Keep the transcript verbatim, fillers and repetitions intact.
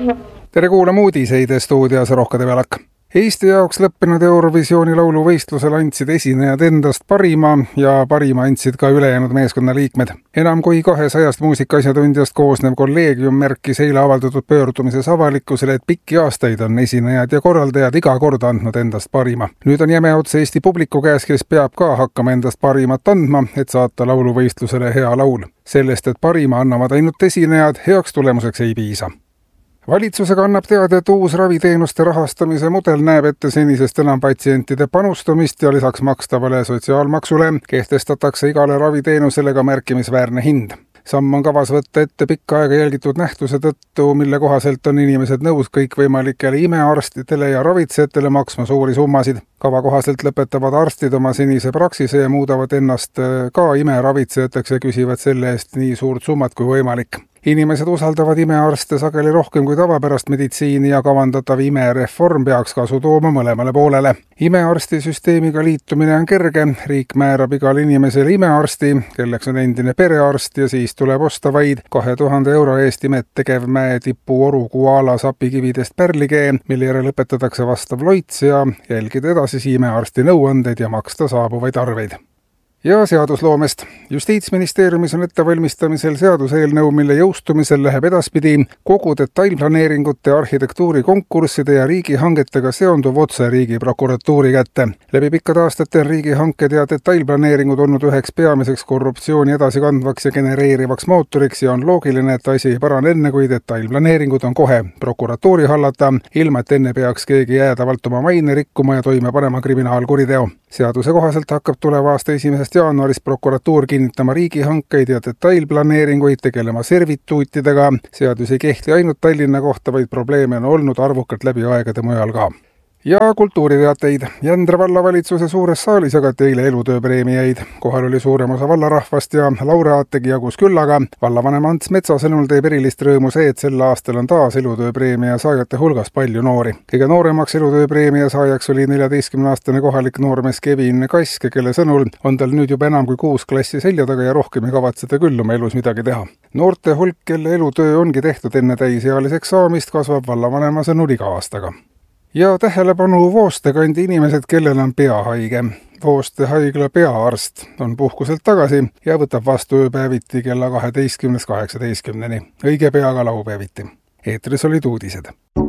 Tere kuulama uudiseid stuudios Rohke Develak. Eesti jaoks lõppenud Eurovisiooni lauluvõistlusel andsid esinejad endast parima ja parima andsid ka ülejäänud meeskonnaliikmed. Enam kui kahesajast muusikaasjatundjast koosnev kolleegium märkis eile avaldatud pöördumises avalikkusele, et pikki aastaid on esinejad ja korraldajad iga kord andnud endast parima. Nüüd on jäme ots Eesti publiku käes, kes peab ka hakkama endast parimat andma, et saata lauluvõistlusele hea laul. Sellest, et parima annavad ainult esinejad, heaks tulemuseks ei piisa. Valitsusega annab teada, et uus raviteenuste rahastamise mudel näeb ette senisest enam patsientide panustamist ja lisaks makstavale sotsiaalmaksule kehtestatakse igale raviteenusele ka märkimisväärne hind. Samm on kavas võtta ette pikka aega jälgitud nähtuse tõttu, mille kohaselt on inimesed nõus kõikvõimalikele imearstidele ja ravitsejatele maksma suuri summasid. Kava kohaselt lõpetavad arstid oma senise praksise ja muudavad ennast ka imeravitsejateks ja küsivad selle eest nii suurt summat kui võimalik. Inimesed usaldavad imearste sageli rohkem kui tavapärast meditsiini ja kavandatav imereform peaks kasu tooma mõlemale poolele. Imearstisüsteemiga liitumine on kerge, riik määrab igale inimesele imearsti, kelleks on endine perearst ja siis tuleb osta vaid kahe tuhande euro eest imet tegev mäe tipu oru koala sapikividest pärlikee, mille järel lõpetatakse vastav loits ja jälgida edasisi imearsti nõuandeid ja maksta saabuvaid arveid. Ja seadusloomest. Justiitsministeeriumis on ettevalmistamisel seaduseelnõu, mille jõustumisel läheb edaspidi kogu detailplaneeringute, arhitektuuri konkursside ja riigihangetega seonduv otse riigi prokuratuuri kätte. Läbi pikkade aastate on riigihanked ja detailplaneeringud olnud üheks peamiseks korruptsiooni edasikandvaks ja genereerivaks mootoriks ja on loogiline, et asi ei parane enne, kui detailplaneeringud on kohe prokuratuuri hallata, ilma et enne peaks keegi jäädavalt oma maine rikkuma ja toime panema kriminaalkuriteo. Seaduse kohaselt hakkab tuleva aasta esimesest jaanuarist prokuratuur kinnitama riigihankeid ja detailplaneeringuid, tegelema servituutidega. Seadus ei kehti ainult Tallinna kohta, vaid probleeme on olnud arvukalt läbi aegade mujal ka. Ja kultuuriteateid. Jändra vallavalitsuse suures saalis jagati eile elutööpreemiaid. Kohal oli suurem osa vallarahvast ja laureaategi jagus küllaga. Vallavanema Ants Metsa sõnul teeb erilist rõõmu see, et sel aastal on taas elutööpreemia saajate hulgas palju noori. Kõige nooremaks elutööpreemia saajaks oli neljateistkümneaastane kohalik noormees Kevin Kask, kelle sõnul on tal nüüd juba enam kui kuus klassi selja taga ja rohkem ei kavatseda küll oma elus midagi teha. Noorte hulk, kelle elutöö ongi tehtud enne täisealiseks saamist, kasvab vallavanema sõnul iga aastaga. Ja tähelepanu Vooste kandi inimesed, kellel on peahaige. Vooste haigla peaarst on puhkuselt tagasi ja võtab vastu ööpäeviti kella kaheteistkümnest kaheksateistkümneni. Õige pea ka laupäeviti. Eetris olid uudised.